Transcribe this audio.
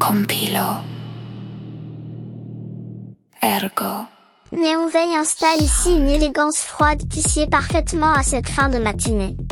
compilo. Ergo. Néon Veille installe ici une élégance froide qui sied parfaitement à cette fin de matinée.